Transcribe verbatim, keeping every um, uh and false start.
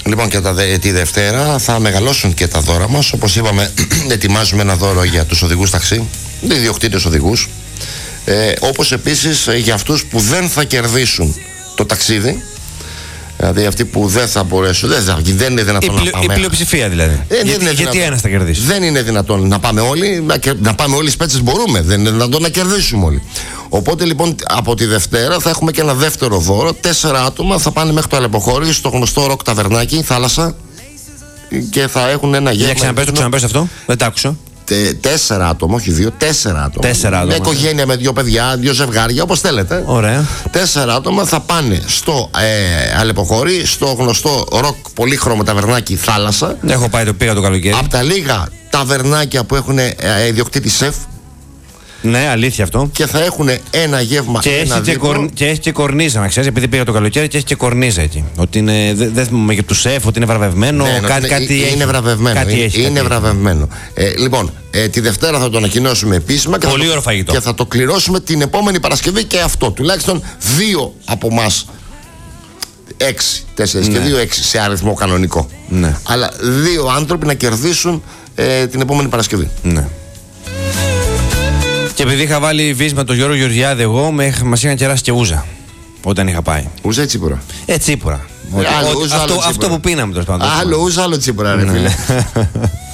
Λοιπόν, και τα, τη Δευτέρα θα μεγαλώσουν και τα δώρα μας. Όπως είπαμε, ετοιμάζουμε ένα δώρο για τους οδηγούς ταξί, ιδιοκτήτες οδηγούς. Ε, όπως επίσης για αυτούς που δεν θα κερδίσουν το ταξίδι. Δηλαδή αυτοί που δεν θα μπορέσουν, δεν, θα, δεν είναι δυνατόν η, να πάμε. Η πλειοψηφία δηλαδή. Ε, γιατί γιατί γιατί ένας θα κερδίσει. Δεν είναι δυνατόν να πάμε όλοι, να, να πάμε όλοι σπέτσες μπορούμε. Δεν είναι δυνατόν να κερδίσουμε όλοι. Οπότε λοιπόν από τη Δευτέρα θα έχουμε και ένα δεύτερο δώρο. Τέσσερα άτομα θα πάνε μέχρι το Αλεποχώρι, στο γνωστό ροκ ταβερνάκι, θάλασσα. Και θα έχουν ένα γεύμα. Για ξαναπες το, ξαναπες αυτό. Δεν τ' άκουσα. Τε, τέσσερα άτομα, όχι δύο, τέσσερα άτομα. Τέσσερα άτομα. Μια οικογένεια με δύο παιδιά, δύο ζευγάρια, όπως θέλετε. Ωραία. Τέσσερα άτομα θα πάνε στο ε, Αλεποχώρι, στο γνωστό ροκ πολύχρωμο ταβερνάκι θάλασσα. Έχω πάει, το πήγα το καλοκαίρι. Από τα λίγα ταβερνάκια που έχουν ε, ιδιοκτήτη σεφ. Ναι, αλήθεια αυτό. Και θα έχουν ένα γεύμα. Και ένα έχει, και κορ... και έχει και κορνίζα, να ξέρει, επειδή πήγα το καλοκαίρι και έχει και κορνίζα εκεί. Ότι είναι, δεν δε θυμάμαι για του σεφ, ότι είναι βραβευμένο. Ναι, κάτι, είναι, κάτι είναι έχει. βραβευμένο. Κάτι είναι έχει, είναι κάτι βραβευμένο. Ε, λοιπόν, ε, τη Δευτέρα θα το ανακοινώσουμε επίσημα. Και πολύ θα, ωραίο φαγητό. Και θα το κληρώσουμε την επόμενη Παρασκευή και αυτό. Τουλάχιστον δύο από εμάς. Έξι, τέσσερις ναι. Και δύο, έξι σε αριθμό κανονικό. Ναι. Αλλά δύο άνθρωποι να κερδίσουν ε, την επόμενη Παρασκευή. Ναι. Και επειδή είχα βάλει βίσμα τον Γιώργο Γεωργιάδη, εγώ μας είχαν κεράσει και ούζα όταν είχα πάει. Ούζα ή τσίπουρα? Ε, τσίπουρα. Ε, άλλο, Ότι, ούζα, αυτό, άλλο αυτό που πίναμε τέλος πάντων. Άλλο ούζα, άλλο τσίπουρα, ρε φίλε.